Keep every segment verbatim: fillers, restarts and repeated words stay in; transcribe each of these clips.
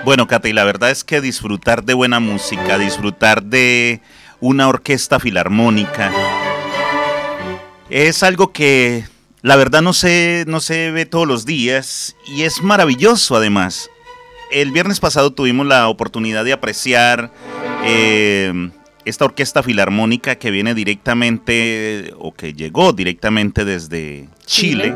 Bueno, Cata, y la verdad es que disfrutar de buena música, disfrutar de una orquesta filarmónica, es algo que la verdad no se, no se ve todos los días y es maravilloso además. El viernes pasado tuvimos la oportunidad de apreciar eh, esta orquesta filarmónica que viene directamente, o que llegó directamente desde Chile,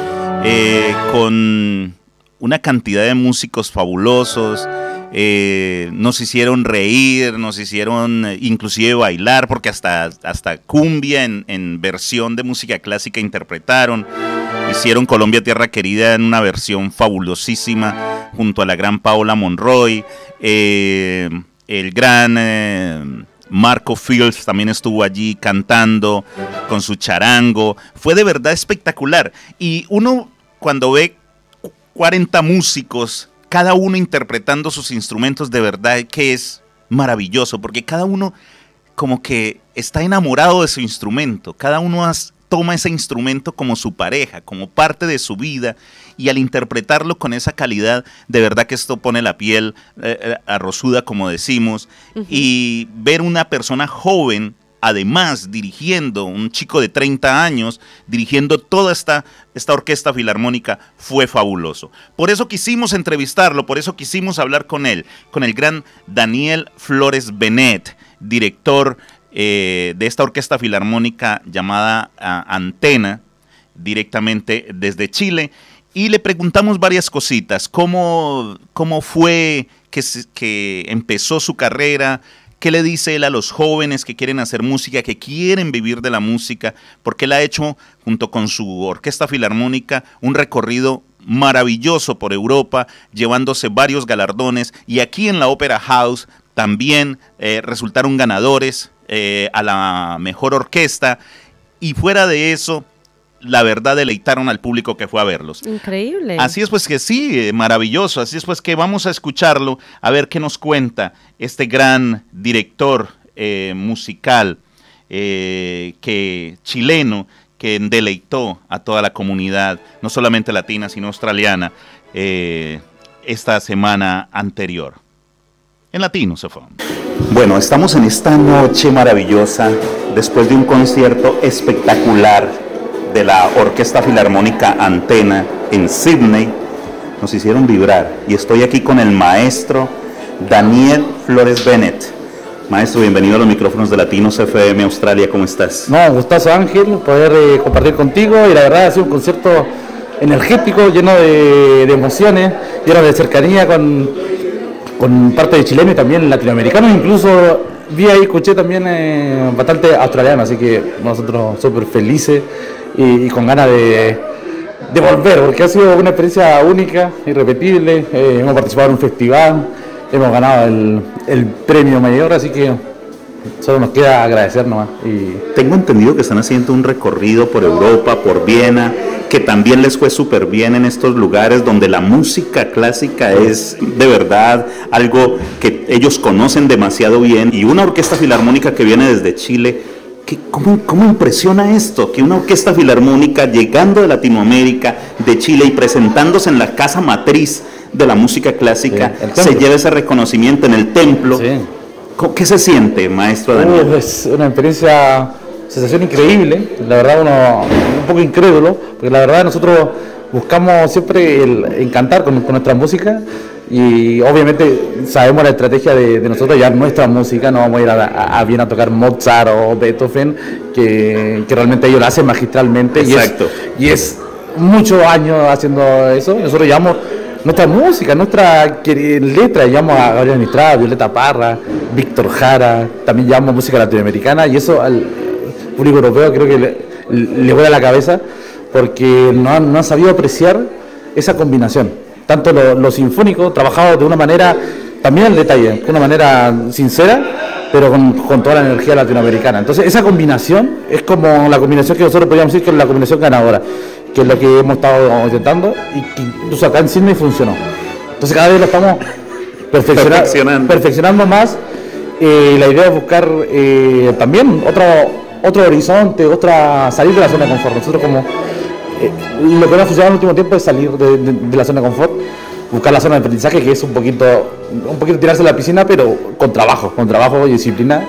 eh, con una cantidad de músicos fabulosos. Eh, nos hicieron reír, nos hicieron eh, inclusive bailar, porque hasta, hasta cumbia en, en versión de música clásica interpretaron. Hicieron Colombia Tierra Querida en una versión fabulosísima junto a la gran Paola Monroy. Eh, el gran eh, Marco Fields también estuvo allí cantando con su charango. Fue de verdad espectacular. Y uno cuando ve cuarenta músicos, cada uno interpretando sus instrumentos, de verdad que es maravilloso, porque cada uno como que está enamorado de su instrumento, cada uno has, toma ese instrumento como su pareja, como parte de su vida, y al interpretarlo con esa calidad, de verdad que esto pone la piel eh, arrozuda, como decimos, uh-huh. Y ver una persona joven, además dirigiendo, un chico de treinta años, dirigiendo toda esta, esta orquesta filarmónica, fue fabuloso. Por eso quisimos entrevistarlo, por eso quisimos hablar con él, con el gran Daniel Flores Benet, director eh, de esta orquesta filarmónica llamada uh, Antena, directamente desde Chile, y le preguntamos varias cositas, cómo, cómo fue que, se, que empezó su carrera. ¿Qué le dice él a los jóvenes que quieren hacer música, que quieren vivir de la música? Porque él ha hecho, junto con su orquesta filarmónica, un recorrido maravilloso por Europa, llevándose varios galardones. Y aquí en la Opera House también eh, resultaron ganadores eh, a la mejor orquesta. Y fuera de eso, la verdad deleitaron al público que fue a verlos. Increíble. Así es pues que sí, eh, maravilloso. Así es pues que vamos a escucharlo, a ver qué nos cuenta este gran director eh, musical eh, que, chileno, que deleitó a toda la comunidad, no solamente latina, sino australiana, eh, esta semana anterior. En latino se fue. Bueno, estamos en esta noche maravillosa, después de un concierto espectacular de la Orquesta Filarmónica Antena en Sydney. Nos hicieron vibrar y estoy aquí con el maestro Daniel Flores Benet. Maestro, bienvenido a los micrófonos de Latinos F M Australia, ¿cómo estás? No, gustazo Ángel, poder eh, compartir contigo, y la verdad ha sido un concierto energético, lleno de, de emociones, lleno de cercanía con, con parte de chilenos y también latinoamericanos, incluso vi ahí, escuché también eh, bastante australiano, así que nosotros súper felices y, y con ganas de, de volver, porque ha sido una experiencia única, irrepetible. Eh, hemos participado en un festival, hemos ganado el, el premio mayor, así que solo nos queda agradecer nomás. Y tengo entendido que están haciendo un recorrido por Europa, por Viena, que también les fue súper bien en estos lugares donde la música clásica es de verdad algo que ellos conocen demasiado bien, y una orquesta filarmónica que viene desde Chile. ¿Qué, cómo, ¿Cómo impresiona esto? Que una orquesta filarmónica llegando de Latinoamérica, de Chile, y presentándose en la casa matriz de la música clásica, sí, se lleve ese reconocimiento en el templo. Sí. ¿Qué se siente, maestro Daniel? Uh, es una experiencia, sensación increíble. La verdad, uno un poco incrédulo, porque la verdad nosotros buscamos siempre el encantar con, con nuestra música, y obviamente sabemos la estrategia de, de nosotros llevar nuestra música. No vamos a ir a, a, a bien a tocar Mozart o Beethoven, que, que realmente ellos lo hacen magistralmente. Exacto. Y es, y es muchos años haciendo eso. Nosotros llevamos nuestra música, nuestra letra, llevamos a Gabriela Mistral, Violeta Parra, Víctor Jara, también llevamos música latinoamericana, y eso al público europeo creo que le, le vuela la cabeza, porque no han, no han sabido apreciar esa combinación. Tanto lo, lo sinfónico, trabajado de una manera, también el detalle, de una manera sincera, pero con, con toda la energía latinoamericana. Entonces esa combinación es como la combinación que nosotros podríamos decir que es la combinación ganadora, que es lo que hemos estado intentando, y que incluso acá en Sydney funcionó. Entonces cada vez lo estamos perfecciona, perfeccionando. perfeccionando más. Eh, la idea es buscar eh, también otro, otro horizonte, otra salir de la zona de confort. Nosotros como eh, lo que nos ha funcionado en el último tiempo es salir de, de, de la zona de confort, buscar la zona de aprendizaje, que es un poquito, un poquito tirarse a la piscina, pero con trabajo, con trabajo y disciplina.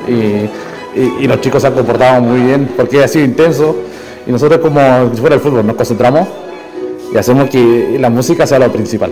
Y, y, y los chicos se han comportado muy bien porque ha sido intenso. Y nosotros, como si fuera el fútbol, nos concentramos y hacemos que la música sea lo principal.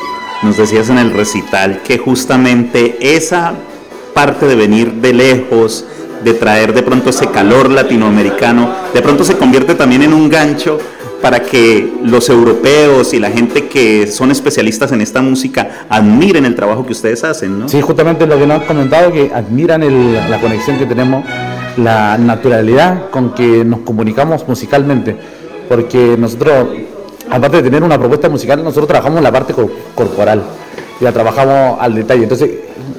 Nos decías en el recital que justamente esa parte de venir de lejos, de traer de pronto ese calor latinoamericano, de pronto se convierte también en un gancho para que los europeos y la gente que son especialistas en esta música admiren el trabajo que ustedes hacen, ¿no? Sí, justamente lo que nos han comentado, que admiran el, la conexión que tenemos, la naturalidad con que nos comunicamos musicalmente, porque nosotros, aparte de tener una propuesta musical, nosotros trabajamos la parte cor- corporal, y la trabajamos al detalle, entonces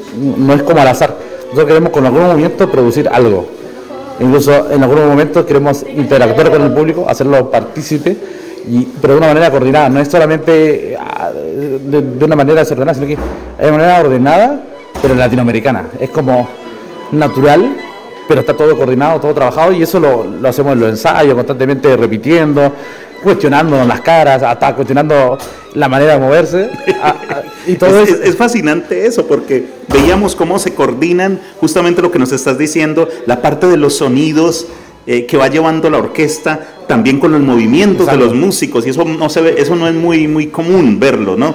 no es como al azar, nosotros queremos con algún movimiento producir algo. Incluso en algunos momentos queremos interactuar con el público, hacerlo partícipe, y, pero de una manera coordinada. No es solamente de, de una manera desordenada, sino que es de manera ordenada, pero latinoamericana. Es como natural, pero está todo coordinado, todo trabajado, y eso lo, lo hacemos en los ensayos, constantemente repitiendo, cuestionándonos las caras, hasta cuestionando la manera de moverse. a, a, y todo es, es, es, es fascinante eso, porque veíamos cómo se coordinan justamente lo que nos estás diciendo, la parte de los sonidos eh, que va llevando la orquesta, también con los movimientos Exacto. de los músicos, y eso no se ve, eso no es muy, muy común verlo, ¿no?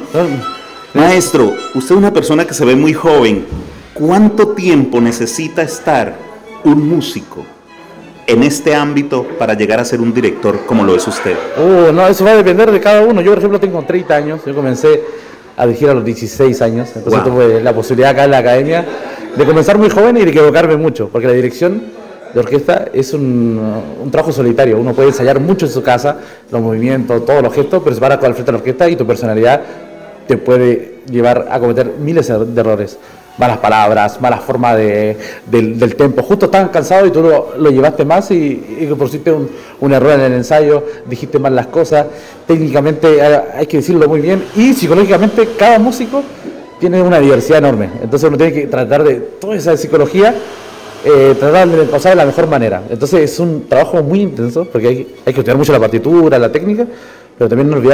Maestro, usted es una persona que se ve muy joven. ¿Cuánto tiempo necesita estar un músico en este ámbito para llegar a ser un director como lo es usted? Uh, no, eso va a depender de cada uno. Yo, por ejemplo, tengo treinta años, yo comencé a dirigir a los dieciséis años, entonces wow. tuve la posibilidad acá en la academia de comenzar muy joven y de equivocarme mucho, porque la dirección de orquesta es un, un trabajo solitario. Uno puede ensayar mucho en su casa, los movimientos, todos los gestos, pero se para con el frente de la orquesta y tu personalidad te puede llevar a cometer miles de errores. Malas palabras, mala forma de, del, del tempo. Justo estaban cansados y tú lo, lo llevaste más y, y pusiste un, un error en el ensayo, dijiste mal las cosas. Técnicamente hay que decirlo muy bien y psicológicamente cada músico tiene una diversidad enorme. Entonces uno tiene que tratar de toda esa psicología, eh, tratar de pasar de la mejor manera. Entonces es un trabajo muy intenso porque hay, hay que estudiar mucho la partitura, la técnica, pero también no olvidar